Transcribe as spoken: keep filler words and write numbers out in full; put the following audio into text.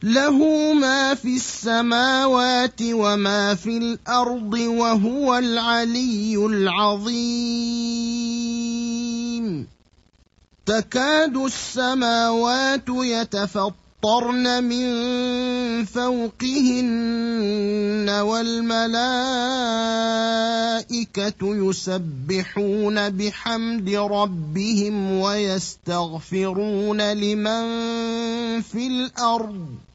له ما في السماوات وما في الأرض وهو العلي العظيم. تكاد السماوات يتفطرن من فوقهن والملائكة يسبحون بحمد ربهم ويستغفرون لمن في الأرض